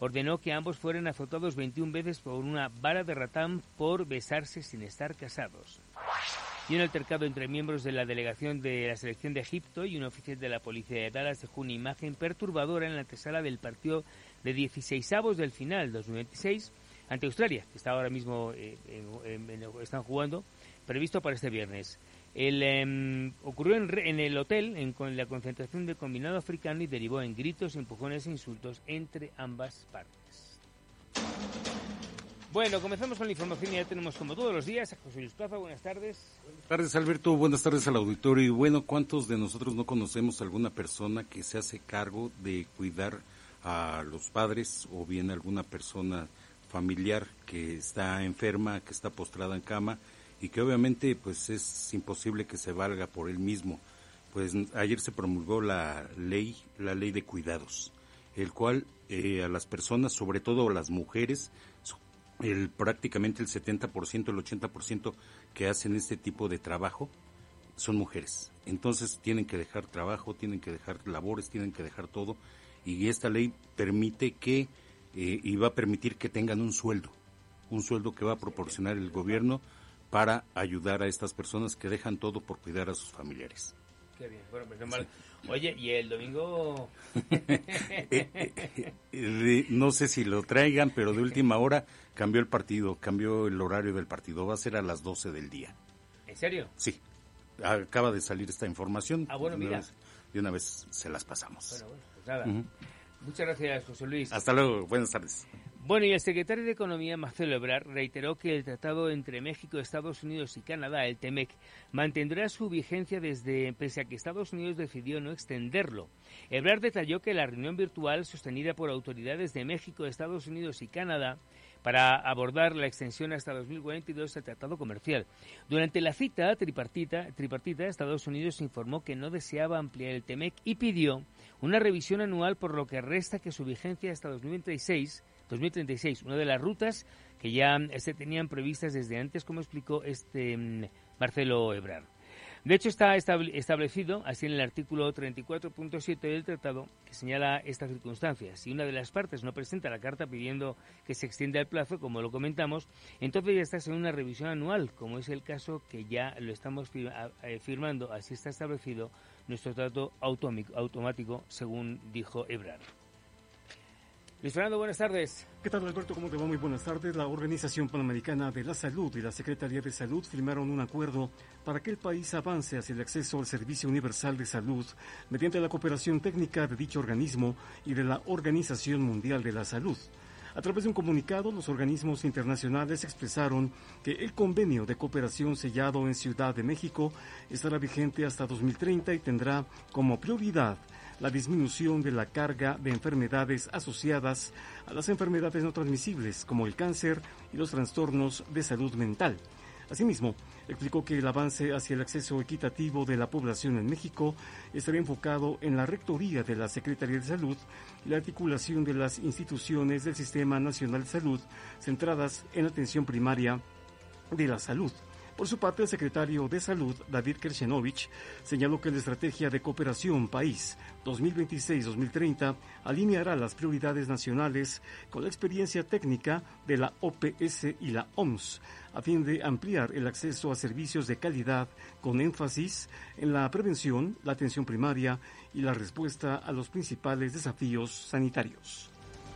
ordenó que ambos fueran azotados 21 veces por una vara de ratán por besarse sin estar casados. Y un altercado entre miembros de la delegación de la selección de Egipto y un oficial de la policía de Dallas dejó una imagen perturbadora en la antesala del partido de 16avos del final 2026 ante Australia, que está ahora mismo están jugando, previsto para este viernes. Ocurrió en el hotel con la concentración del combinado africano y derivó en gritos, empujones e insultos entre ambas partes. Bueno, comenzamos con la información y ya tenemos como todos los días a José Luis Plaza. Buenas tardes. Buenas tardes, Alberto. Buenas tardes al auditorio. Y bueno, ¿cuántos de nosotros no conocemos alguna persona que se hace cargo de cuidar a los padres o bien alguna persona familiar que está enferma, que está postrada en cama y que obviamente pues es imposible que se valga por él mismo? Pues ayer se promulgó la ley de cuidados, el cual a las personas, sobre todo a las mujeres, prácticamente el 70%, el 80% que hacen este tipo de trabajo son mujeres. Entonces tienen que dejar trabajo, tienen que dejar labores, tienen que dejar todo, y esta ley permite que y va a permitir que tengan un sueldo que va a proporcionar el gobierno para ayudar a estas personas que dejan todo por cuidar a sus familiares. Qué bien, bueno, pues normal. Sí. Oye, ¿y el domingo? No sé si lo traigan, pero de última hora cambió el horario del partido, va a ser a las 12 del día. ¿En serio? Sí, acaba de salir esta información. Bueno, mira. De una vez se las pasamos. Bueno, pues nada. Uh-huh. Muchas gracias, José Luis. Hasta luego, buenas tardes. Bueno, y el secretario de Economía, Marcelo Ebrard, reiteró que el tratado entre México, Estados Unidos y Canadá, el TEMEC, mantendrá su vigencia pese a que Estados Unidos decidió no extenderlo. Ebrard detalló que la reunión virtual sostenida por autoridades de México, Estados Unidos y Canadá para abordar la extensión hasta 2042 del tratado comercial. Durante la cita tripartita, Estados Unidos informó que no deseaba ampliar el TEMEC y pidió una revisión anual, por lo que resta que su vigencia hasta 2036, una de las rutas que ya se tenían previstas desde antes, como explicó Marcelo Ebrard. De hecho, está establecido así en el artículo 34.7 del tratado, que señala estas circunstancias. Si una de las partes no presenta la carta pidiendo que se extienda el plazo, como lo comentamos, entonces ya está en una revisión anual, como es el caso que ya lo estamos firmando. Así está establecido nuestro trato automático, según dijo Ebrard. Luis Fernando, buenas tardes. ¿Qué tal, Alberto? ¿Cómo te va? Muy buenas tardes. La Organización Panamericana de la Salud y la Secretaría de Salud firmaron un acuerdo para que el país avance hacia el acceso al Servicio Universal de Salud mediante la cooperación técnica de dicho organismo y de la Organización Mundial de la Salud. A través de un comunicado, los organismos internacionales expresaron que el convenio de cooperación sellado en Ciudad de México estará vigente hasta 2030 y tendrá como prioridad la disminución de la carga de enfermedades asociadas a las enfermedades no transmisibles, como el cáncer y los trastornos de salud mental. Asimismo, explicó que el avance hacia el acceso equitativo de la población en México estará enfocado en la rectoría de la Secretaría de Salud y la articulación de las instituciones del Sistema Nacional de Salud centradas en la atención primaria de la salud. Por su parte, el secretario de Salud, David Kershenovich, señaló que la Estrategia de Cooperación País 2026-2030 alineará las prioridades nacionales con la experiencia técnica de la OPS y la OMS, a fin de ampliar el acceso a servicios de calidad con énfasis en la prevención, la atención primaria y la respuesta a los principales desafíos sanitarios.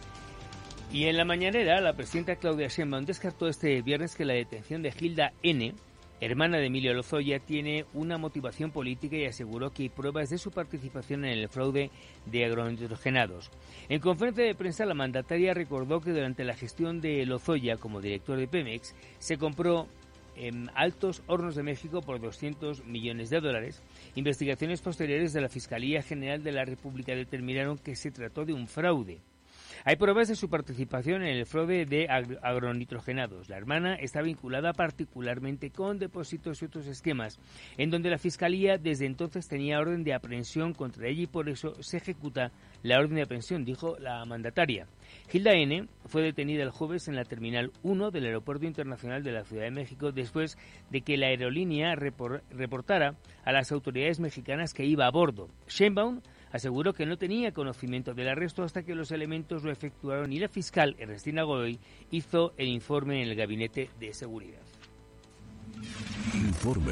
Y en la mañanera, la presidenta Claudia Sheinbaum descartó este viernes que la detención de Hilda N., hermana de Emilio Lozoya, tiene una motivación política y aseguró que hay pruebas de su participación en el fraude de agronitrogenados. En conferencia de prensa, la mandataria recordó que durante la gestión de Lozoya como director de Pemex se compró Altos Hornos de México por $200 millones. Investigaciones posteriores de la Fiscalía General de la República determinaron que se trató de un fraude. Hay pruebas de su participación en el fraude de agronitrogenados. La hermana está vinculada particularmente con depósitos y otros esquemas, en donde la Fiscalía desde entonces tenía orden de aprehensión contra ella y por eso se ejecuta la orden de aprehensión, dijo la mandataria. Hilda N. fue detenida el jueves en la Terminal 1 del Aeropuerto Internacional de la Ciudad de México después de que la aerolínea reportara a las autoridades mexicanas que iba a bordo. Sheinbaum aseguró que no tenía conocimiento del arresto hasta que los elementos lo efectuaron y la fiscal Ernestina Godoy hizo el informe en el Gabinete de Seguridad. Informe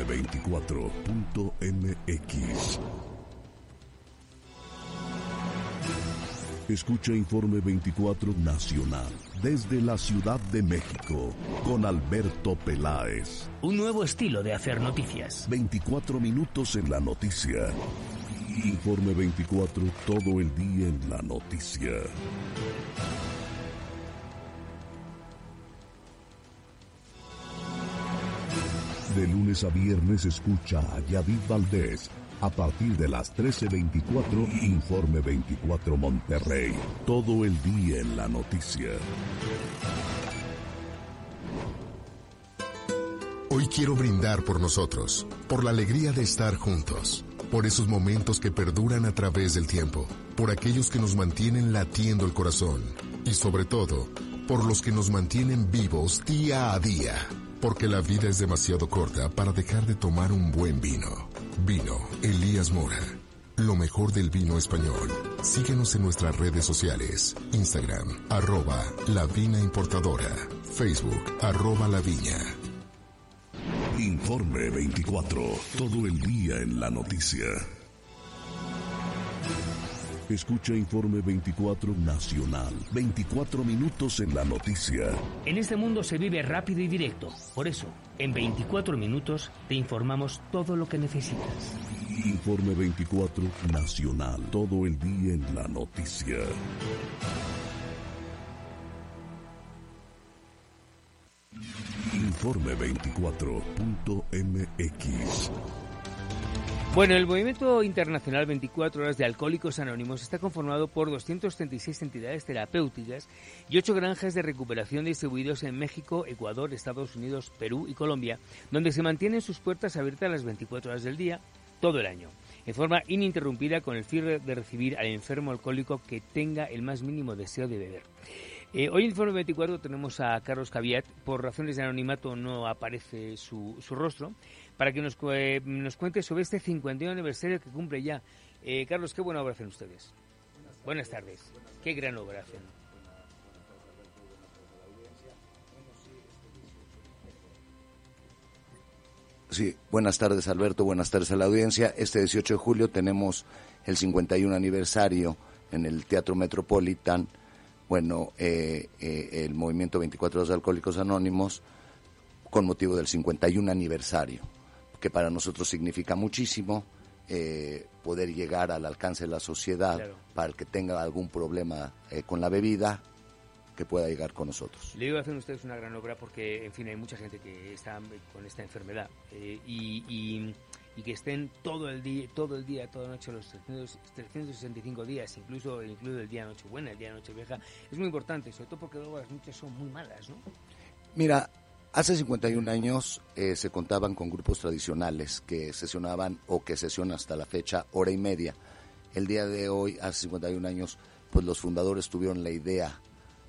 24.mx. Escucha Informe 24 Nacional desde la Ciudad de México con Alberto Peláez. Un nuevo estilo de hacer noticias. 24 minutos en la noticia. Informe 24, todo el día en la noticia. De lunes a viernes escucha a Yadid Valdés. A partir de las 13:24, Informe 24 Monterrey. Todo el día en la noticia. Hoy quiero brindar por nosotros, por la alegría de estar juntos, por esos momentos que perduran a través del tiempo, por aquellos que nos mantienen latiendo el corazón y sobre todo, por los que nos mantienen vivos día a día. Porque la vida es demasiado corta para dejar de tomar un buen vino. Vino Elías Mora. Lo mejor del vino español. Síguenos en nuestras redes sociales. Instagram, @lavinaimportadora. Facebook, @laviña. Informe 24. Todo el día en la noticia. Escucha Informe 24 Nacional. 24 minutos en la noticia. En este mundo se vive rápido y directo. Por eso, en 24 minutos te informamos todo lo que necesitas. Informe 24 Nacional. Todo el día en la noticia. Informe 24.mx. Bueno, el Movimiento Internacional 24 Horas de Alcohólicos Anónimos está conformado por 236 entidades terapéuticas y 8 granjas de recuperación distribuidos en México, Ecuador, Estados Unidos, Perú y Colombia, donde se mantienen sus puertas abiertas las 24 horas del día, todo el año, en forma ininterrumpida con el fin de recibir al enfermo alcohólico que tenga el más mínimo deseo de beber. Hoy en Informe 24 tenemos a Carlos Caviat. Por razones de anonimato no aparece su rostro, para que nos cuente sobre este 51 aniversario que cumple ya. Carlos, qué buena obra hacen ustedes. Buenas tardes. Qué gran obra hacen. Sí, buenas tardes, Alberto, buenas tardes a la audiencia. Este 18 de julio tenemos el 51 aniversario en el Teatro Metropolitan. Bueno, el Movimiento 24 Horas de Alcohólicos Anónimos, con motivo del 51 aniversario, que para nosotros significa muchísimo, poder llegar al alcance de la sociedad, claro, para el que tenga algún problema con la bebida, que pueda llegar con nosotros. Le digo, hacen ustedes una gran obra porque, en fin, hay mucha gente que está con esta enfermedad y que estén todo el día, toda la noche, los 365 días, incluso el día de Nochebuena, el día de Nochevieja, es muy importante, sobre todo porque luego las noches son muy malas, ¿no? Mira, hace 51 años se contaban con grupos tradicionales que sesionaban o que sesionan hasta la fecha hora y media. El día de hoy, hace 51 años, pues los fundadores tuvieron la idea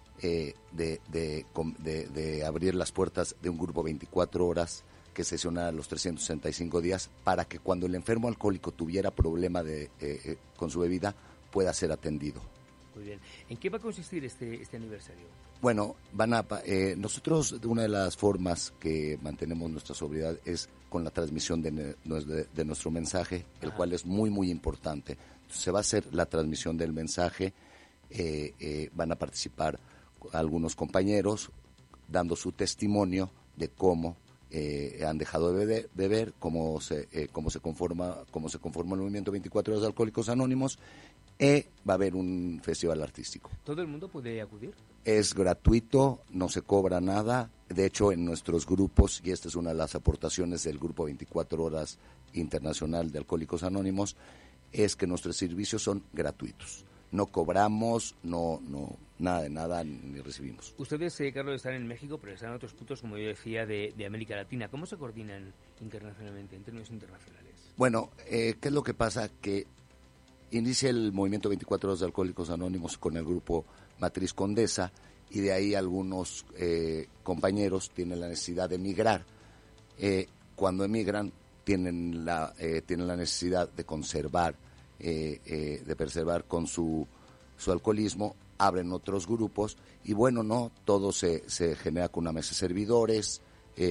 de abrir las puertas de un grupo 24 horas que sesionara los 365 días para que cuando el enfermo alcohólico tuviera problema con su bebida pueda ser atendido. Muy bien. ¿En qué va a consistir este aniversario? Bueno, nosotros, una de las formas que mantenemos nuestra sobriedad es con la transmisión de nuestro mensaje, el cual es muy, muy importante. Entonces, se va a hacer la transmisión del mensaje, van a participar algunos compañeros dando su testimonio de cómo han dejado de beber, cómo se conforma el Movimiento 24 Horas de Alcohólicos Anónimos. Va a haber un festival artístico. ¿Todo el mundo puede acudir? Es gratuito, no se cobra nada. De hecho, en nuestros grupos, y esta es una de las aportaciones del Grupo 24 Horas Internacional de Alcohólicos Anónimos, es que nuestros servicios son gratuitos. No cobramos, nada de nada, ni recibimos. Ustedes, Carlos, están en México, pero están en otros puntos, como yo decía, de América Latina. ¿Cómo se coordinan internacionalmente, en términos internacionales? Bueno, ¿qué es lo que pasa? Que inicia el Movimiento 24 Horas de Alcohólicos Anónimos con el grupo Matriz Condesa, y de ahí algunos compañeros tienen la necesidad de emigrar. Cuando emigran tienen la necesidad de conservar de preservar con su alcoholismo, abren otros grupos y bueno, no, todo se genera con una mesa de servidores,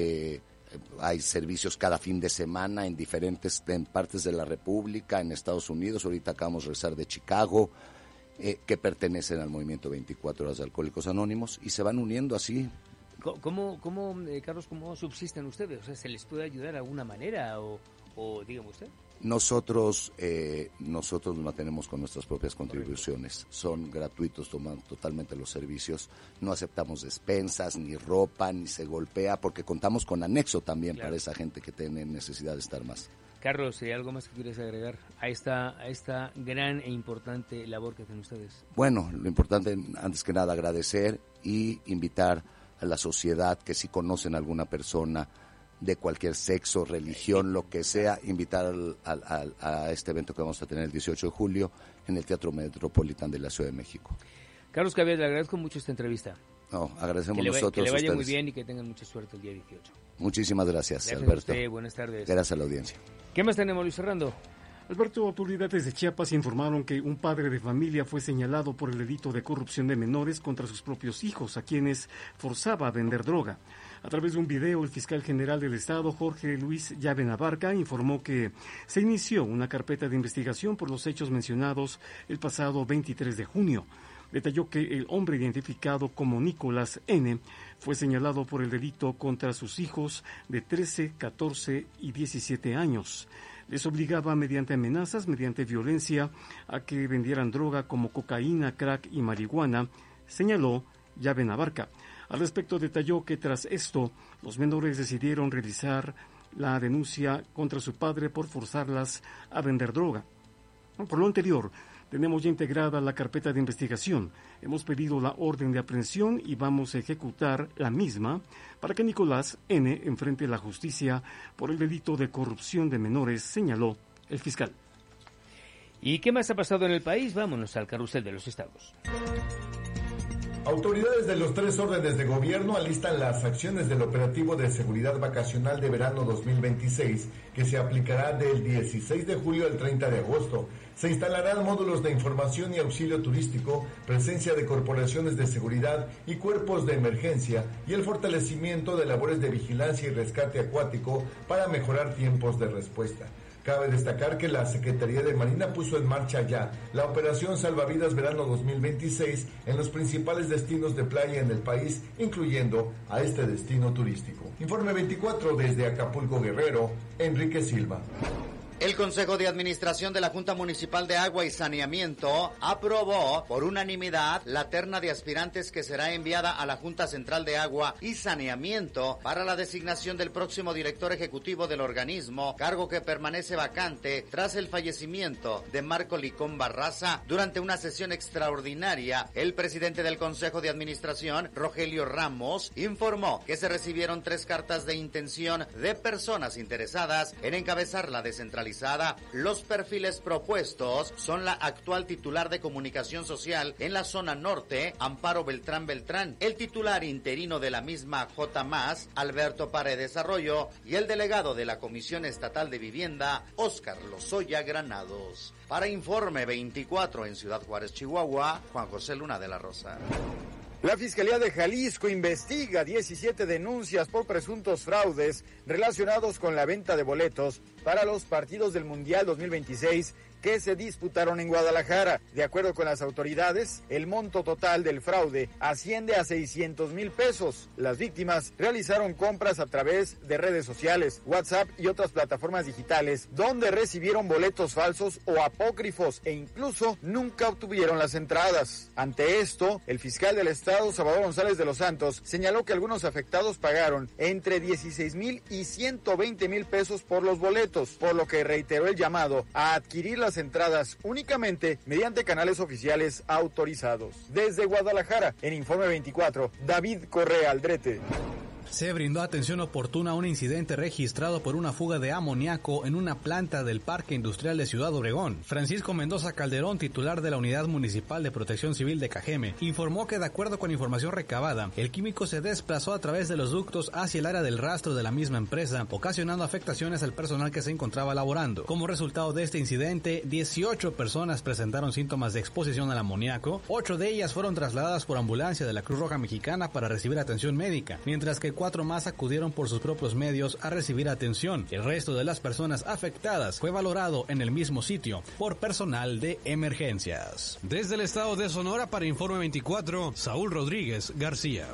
hay servicios cada fin de semana en partes de la República, en Estados Unidos, ahorita acabamos de regresar de Chicago, que pertenecen al movimiento 24 Horas de Alcohólicos Anónimos y se van uniendo así. ¿Cómo Carlos, cómo subsisten ustedes? O sea, ¿se les puede ayudar de alguna manera o dígame usted? Nosotros nos mantenemos con nuestras propias contribuciones. Son gratuitos, toman totalmente los servicios. No aceptamos despensas, ni ropa, ni se golpea, porque contamos con anexo también, claro, para esa gente que tiene necesidad de estar más. Carlos, ¿algo más que quieres agregar a esta gran e importante labor que hacen ustedes? Bueno, lo importante, antes que nada, agradecer y invitar a la sociedad que si conocen a alguna persona de cualquier sexo, religión, lo que sea, invitar a este evento que vamos a tener el 18 de julio en el Teatro Metropolitan de la Ciudad de México. Carlos Caviedes, le agradezco mucho esta entrevista. No, agradecemos nosotros. Que le vaya muy bien y que tengan mucha suerte el día 18. Muchísimas gracias, Alberto. Alberto. A usted, buenas tardes. Gracias a la audiencia. ¿Qué más tenemos, Luis Fernando? Alberto, autoridades de Chiapas informaron que un padre de familia fue señalado por el delito de corrupción de menores contra sus propios hijos, a quienes forzaba a vender droga. A través de un video, el fiscal general del Estado, Jorge Luis Llaven Abarca, informó que se inició una carpeta de investigación por los hechos mencionados el pasado 23 de junio. Detalló que el hombre identificado como Nicolás N. fue señalado por el delito contra sus hijos de 13, 14 y 17 años. Les obligaba mediante amenazas, mediante violencia, a que vendieran droga como cocaína, crack y marihuana, señaló Llaven Abarca. Al respecto detalló que tras esto, los menores decidieron realizar la denuncia contra su padre por forzarlas a vender droga. Por lo anterior, tenemos ya integrada la carpeta de investigación. Hemos pedido la orden de aprehensión y vamos a ejecutar la misma para que Nicolás N. enfrente la justicia por el delito de corrupción de menores, señaló el fiscal. ¿Y qué más ha pasado en el país? Vámonos al carrusel de los estados. Autoridades de los 3 órdenes de gobierno alistan las acciones del operativo de seguridad vacacional de verano 2026, que se aplicará del 16 de julio al 30 de agosto. Se instalarán módulos de información y auxilio turístico, presencia de corporaciones de seguridad y cuerpos de emergencia y el fortalecimiento de labores de vigilancia y rescate acuático para mejorar tiempos de respuesta. Cabe destacar que la Secretaría de Marina puso en marcha ya la Operación Salvavidas Verano 2026 en los principales destinos de playa en el país, incluyendo a este destino turístico. Informe 24 desde Acapulco, Guerrero, Enrique Silva. El Consejo de Administración de la Junta Municipal de Agua y Saneamiento aprobó por unanimidad la terna de aspirantes que será enviada a la Junta Central de Agua y Saneamiento para la designación del próximo director ejecutivo del organismo, cargo que permanece vacante tras el fallecimiento de Marco Licón Barraza. Durante una sesión extraordinaria, el presidente del Consejo de Administración, Rogelio Ramos, informó que se recibieron 3 cartas de intención de personas interesadas en encabezar la descentralización. Los perfiles propuestos son la actual titular de Comunicación Social en la zona norte, Amparo Beltrán, el titular interino de la misma J+, Alberto Paredes Arroyo, y el delegado de la Comisión Estatal de Vivienda, Óscar Lozoya Granados. Para Informe 24 en Ciudad Juárez, Chihuahua, Juan José Luna de la Rosa. La Fiscalía de Jalisco investiga 17 denuncias por presuntos fraudes relacionados con la venta de boletos para los partidos del Mundial 2026 que se disputaron en Guadalajara. De acuerdo con las autoridades, el monto total del fraude asciende a 600,000 pesos. Las víctimas realizaron compras a través de redes sociales, WhatsApp y otras plataformas digitales, donde recibieron boletos falsos o apócrifos e incluso nunca obtuvieron las entradas. Ante esto, el fiscal del Estado, Salvador González de los Santos, señaló que algunos afectados pagaron entre 16,000 y 120,000 pesos por los boletos, por lo que reiteró el llamado a adquirir las entradas únicamente mediante canales oficiales autorizados. Desde Guadalajara, en Informe 24, David Correa Aldrete. Se brindó atención oportuna a un incidente registrado por una fuga de amoníaco en una planta del Parque Industrial de Ciudad Obregón. Francisco Mendoza Calderón, titular de la Unidad Municipal de Protección Civil de Cajeme, informó que de acuerdo con información recabada, el químico se desplazó a través de los ductos hacia el área del rastro de la misma empresa, ocasionando afectaciones al personal que se encontraba laborando. Como resultado de este incidente, 18 personas presentaron síntomas de exposición al amoníaco, 8 de ellas fueron trasladadas por ambulancia de la Cruz Roja Mexicana para recibir atención médica, mientras que 4 más acudieron por sus propios medios a recibir atención. El resto de las personas afectadas fue valorado en el mismo sitio por personal de emergencias. Desde el estado de Sonora para Informe 24, Saúl Rodríguez García.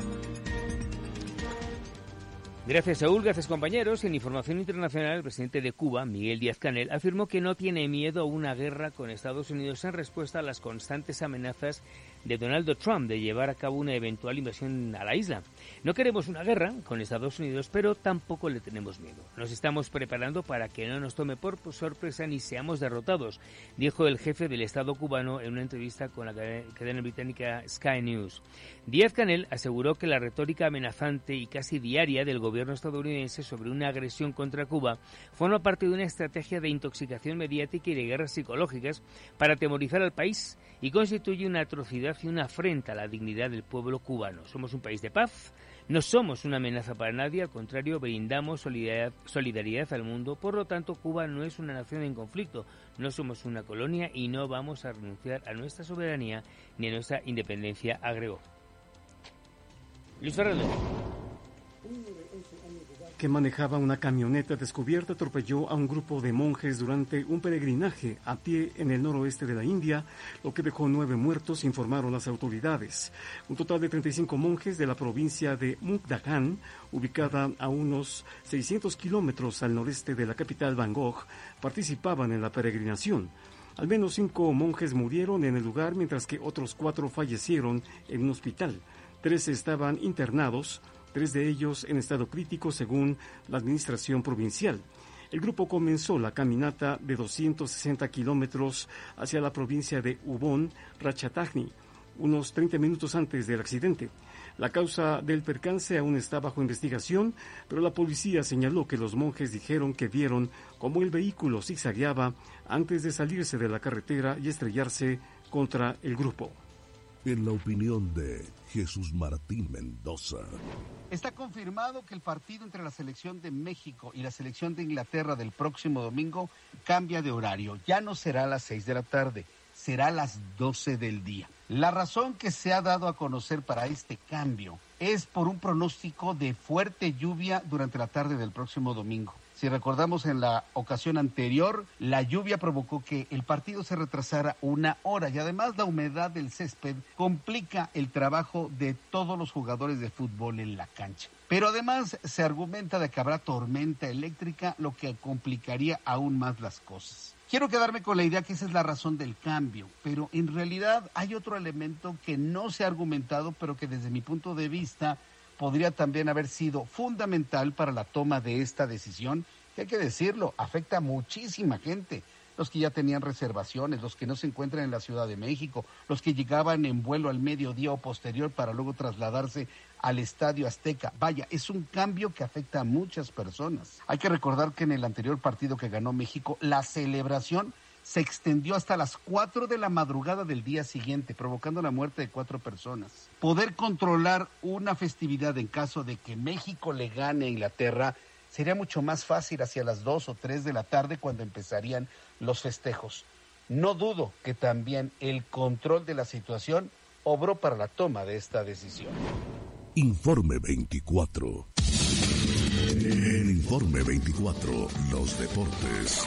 Gracias, Saúl. Gracias, compañeros. En información internacional, el presidente de Cuba, Miguel Díaz-Canel, afirmó que no tiene miedo a una guerra con Estados Unidos en respuesta a las constantes amenazas de Donald Trump de llevar a cabo una eventual invasión a la isla. No queremos una guerra con Estados Unidos, pero tampoco le tenemos miedo. Nos estamos preparando para que no nos tome por sorpresa ni seamos derrotados, dijo el jefe del Estado cubano en una entrevista con la cadena británica Sky News. Díaz-Canel aseguró que la retórica amenazante y casi diaria del gobierno estadounidense sobre una agresión contra Cuba forma parte de una estrategia de intoxicación mediática y de guerras psicológicas para atemorizar al país y constituye una atrocidad y una afrenta a la dignidad del pueblo cubano. Somos un país de paz, no somos una amenaza para nadie, al contrario, brindamos solidaridad al mundo. Por lo tanto, Cuba no es una nación en conflicto, no somos una colonia y no vamos a renunciar a nuestra soberanía ni a nuestra independencia, agregó. Luis Fernández, que manejaba una camioneta descubierta, atropelló a un grupo de monjes durante un peregrinaje a pie en el noroeste de la India, lo que dejó 9 muertos, informaron las autoridades. Un total de 35 monjes de la provincia de Mukdahan, ubicada a unos 600 kilómetros al noreste de la capital Bangkok, participaban en la peregrinación. Al menos 5 monjes murieron en el lugar, mientras que otros 4 fallecieron en un hospital. 3 estaban internados, 3 de ellos en estado crítico según la administración provincial. El grupo comenzó la caminata de 260 kilómetros hacia la provincia de Ubon Ratchathani, unos 30 minutos antes del accidente. La causa del percance aún está bajo investigación, pero la policía señaló que los monjes dijeron que vieron cómo el vehículo zigzagueaba antes de salirse de la carretera y estrellarse contra el grupo. En la opinión de Jesús Martín Mendoza. Está confirmado que el partido entre la selección de México y la selección de Inglaterra del próximo domingo cambia de horario. Ya no será a las 6 de la tarde, será a las 12 del día. La razón que se ha dado a conocer para este cambio es por un pronóstico de fuerte lluvia durante la tarde del próximo domingo. Si recordamos, en la ocasión anterior, la lluvia provocó que el partido se retrasara 1 hora y además la humedad del césped complica el trabajo de todos los jugadores de fútbol en la cancha. Pero además se argumenta de que habrá tormenta eléctrica, lo que complicaría aún más las cosas. Quiero quedarme con la idea que esa es la razón del cambio, pero en realidad hay otro elemento que no se ha argumentado, pero que desde mi punto de vista podría también haber sido fundamental para la toma de esta decisión, que hay que decirlo, afecta a muchísima gente. Los que ya tenían reservaciones, los que no se encuentran en la Ciudad de México, los que llegaban en vuelo al mediodía o posterior para luego trasladarse al Estadio Azteca. Vaya, es un cambio que afecta a muchas personas. Hay que recordar que en el anterior partido que ganó México, la celebración se extendió hasta las 4 de la madrugada del día siguiente, provocando la muerte de 4 personas. Poder controlar una festividad en caso de que México le gane a Inglaterra sería mucho más fácil hacia las 2 o 3 de la tarde cuando empezarían los festejos. No dudo que también el control de la situación obró para la toma de esta decisión. Informe 24. El Informe 24, los deportes.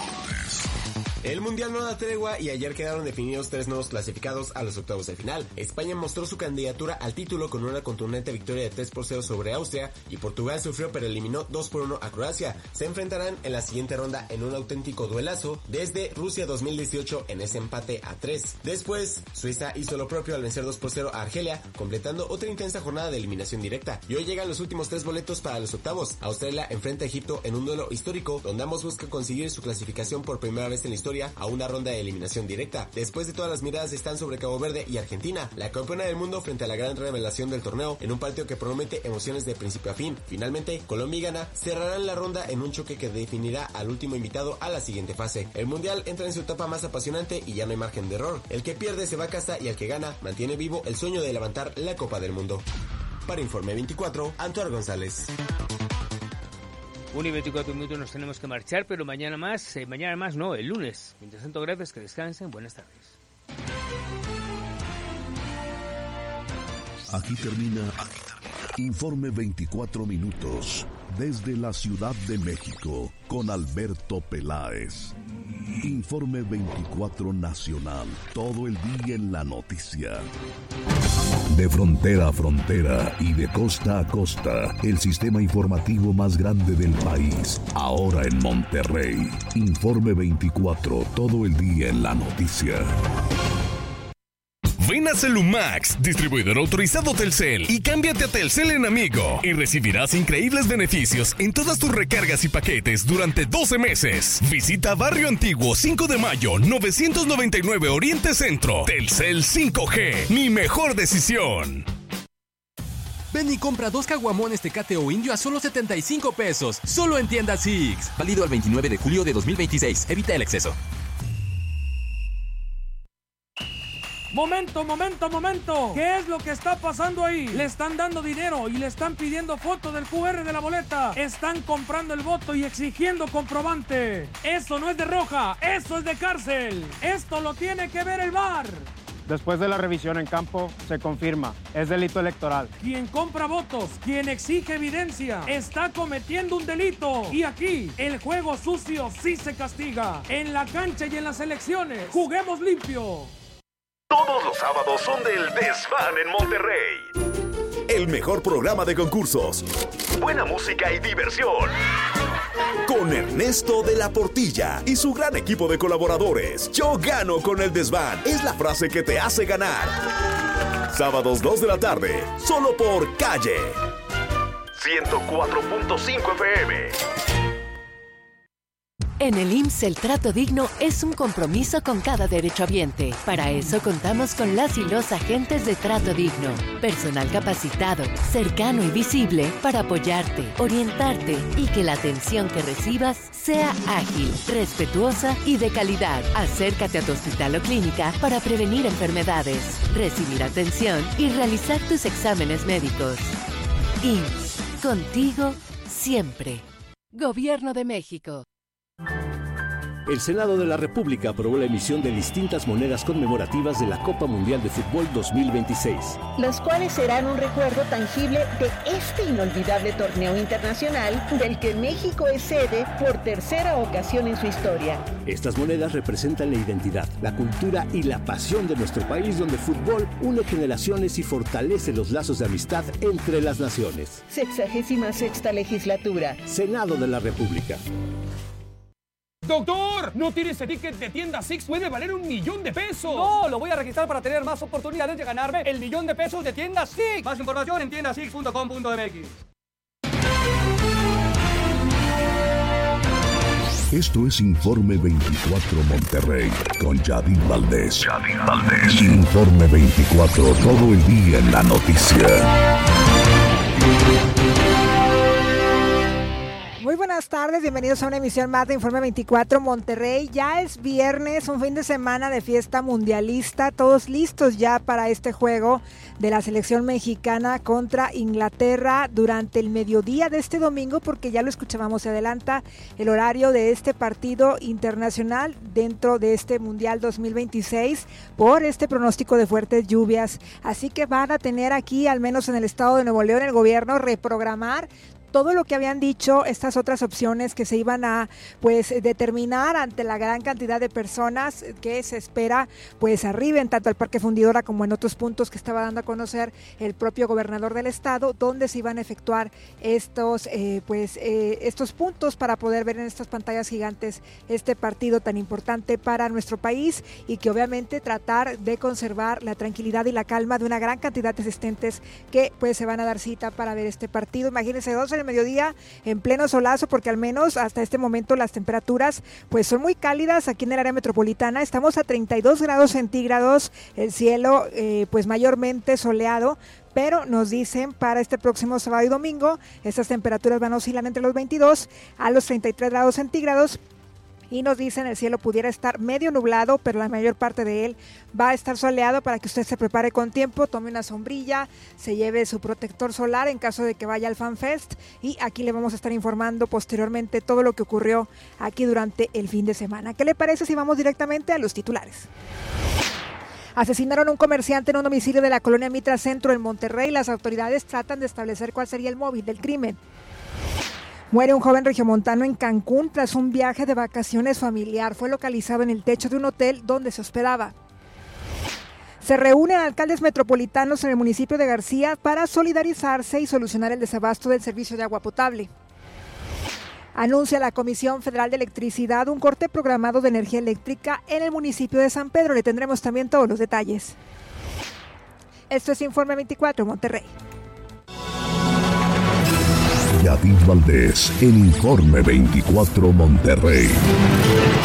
El Mundial no da tregua y ayer quedaron definidos 3 nuevos clasificados a los octavos de final. España mostró su candidatura al título con una contundente victoria de 3-0 sobre Austria y Portugal sufrió pero eliminó 2-1 a Croacia. Se enfrentarán en la siguiente ronda en un auténtico duelazo desde Rusia 2018 en ese empate a 3. Después, Suiza hizo lo propio al vencer 2-0 a Argelia, completando otra intensa jornada de eliminación directa. Y hoy llegan los últimos 3 boletos para los octavos. Australia enfrenta a Egipto en un duelo histórico donde ambos buscan conseguir su clasificación por primera vez en la historia eliminatoria a una ronda de eliminación directa. Después de todas las miradas están sobre Cabo Verde y Argentina, la campeona del mundo frente a la gran revelación del torneo, en un partido que promete emociones de principio a fin. Finalmente, Colombia y Ghana cerrarán la ronda en un choque que definirá al último invitado a la siguiente fase. El mundial entra en su etapa más apasionante y ya no hay margen de error. El que pierde se va a casa y el que gana mantiene vivo el sueño de levantar la Copa del Mundo. Para Informe 24, Antoine González. 1 y 24 minutos nos tenemos que marchar, pero mañana más no, el lunes. Mientras tanto, gracias, que descansen, buenas tardes. Aquí termina Informe 24 minutos desde la Ciudad de México con Alberto Peláez. Informe 24 Nacional, todo el día en la noticia. De frontera a frontera y de costa a costa, el sistema informativo más grande del país, ahora en Monterrey. Informe 24, todo el día en la noticia. Ven a Celumax, distribuidor autorizado Telcel, y cámbiate a Telcel en Amigo y recibirás increíbles beneficios en todas tus recargas y paquetes durante 12 meses. Visita Barrio Antiguo 5 de Mayo 999 Oriente Centro. Telcel 5G, mi mejor decisión. Ven y compra 2 caguamones Tecate o Indio a solo 75 pesos, solo en tiendas Six. Válido al 29 de julio de 2026. Evita el exceso. ¡Momento! ¿Qué es lo que está pasando ahí? Le están dando dinero y le están pidiendo foto del QR de la boleta. Están comprando el voto y exigiendo comprobante. Eso no es de roja, eso es de cárcel. Esto lo tiene que ver el VAR. Después de la revisión en campo, se confirma, es delito electoral. Quien compra votos, quien exige evidencia, está cometiendo un delito. Y aquí, el juego sucio sí se castiga. En la cancha y en las elecciones, juguemos limpio. Todos los sábados son del Desván en Monterrey. El mejor programa de concursos, buena música y diversión. Con Ernesto de la Portilla y su gran equipo de colaboradores. Yo gano con el Desván. Es la frase que te hace ganar. Sábados 2 de la tarde, solo por Calle 104.5 FM. En el IMSS el trato digno es un compromiso con cada derechohabiente. Para eso contamos con las y los agentes de trato digno. Personal capacitado, cercano y visible para apoyarte, orientarte y que la atención que recibas sea ágil, respetuosa y de calidad. Acércate a tu hospital o clínica para prevenir enfermedades, recibir atención y realizar tus exámenes médicos. IMSS, contigo siempre. Gobierno de México. El Senado de la República aprobó la emisión de distintas monedas conmemorativas de la Copa Mundial de Fútbol 2026. Las cuales serán un recuerdo tangible de este inolvidable torneo internacional del que México es sede por tercera ocasión en su historia. Estas monedas representan la identidad, la cultura y la pasión de nuestro país, donde el fútbol une generaciones y fortalece los lazos de amistad entre las naciones. 66ª legislatura. Senado de la República. ¡Doctor! ¿No tienes ese ticket de tienda Six? ¡Puede valer $1,000,000 pesos! No, lo voy a registrar para tener más oportunidades de ganarme el $1,000,000 de pesos de tienda Six. Más información en tiendasix.com.mx. Esto es Informe 24 Monterrey con Yadid Valdés. Informe 24, todo el día en la noticia. Muy buenas tardes, bienvenidos a una emisión más de Informe 24 Monterrey. Ya es viernes, un fin de semana de fiesta mundialista, todos listos ya para este juego de la selección mexicana contra Inglaterra durante el mediodía de este domingo, porque ya lo escuchábamos, se adelanta el horario de este partido internacional dentro de este Mundial 2026 por este pronóstico de fuertes lluvias. Así que van a tener aquí, al menos en el estado de Nuevo León, el gobierno reprogramar todo lo que habían dicho, estas otras opciones que se iban a determinar ante la gran cantidad de personas que se espera arriben tanto al Parque Fundidora como en otros puntos que estaba dando a conocer el propio gobernador del estado, donde se iban a efectuar estos puntos para poder ver en estas pantallas gigantes este partido tan importante para nuestro país y que obviamente tratar de conservar la tranquilidad y la calma de una gran cantidad de asistentes que se van a dar cita para ver este partido. Imagínense, 2 en el mediodía en pleno solazo, porque al menos hasta este momento las temperaturas pues son muy cálidas aquí en el área metropolitana. Estamos a 32 grados centígrados, el cielo pues mayormente soleado, pero nos dicen para este próximo sábado y domingo estas temperaturas van a oscilar entre los 22 a los 33 grados centígrados. Y nos dicen el cielo pudiera estar medio nublado, pero la mayor parte de él va a estar soleado, para que usted se prepare con tiempo, tome una sombrilla, se lleve su protector solar en caso de que vaya al FanFest, y aquí le vamos a estar informando posteriormente todo lo que ocurrió aquí durante el fin de semana. ¿Qué le parece si vamos directamente a los titulares? Asesinaron a un comerciante en un domicilio de la colonia Mitra Centro en Monterrey. Las autoridades tratan de establecer cuál sería el móvil del crimen. Muere un joven regiomontano en Cancún tras un viaje de vacaciones familiar. Fue localizado en el techo de un hotel donde se hospedaba. Se reúnen alcaldes metropolitanos en el municipio de García para solidarizarse y solucionar el desabasto del servicio de agua potable. Anuncia la Comisión Federal de Electricidad un corte programado de energía eléctrica en el municipio de San Pedro. Le tendremos también todos los detalles. Esto es Informe 24 Monterrey. Yadid Valdés en Informe 24 Monterrey.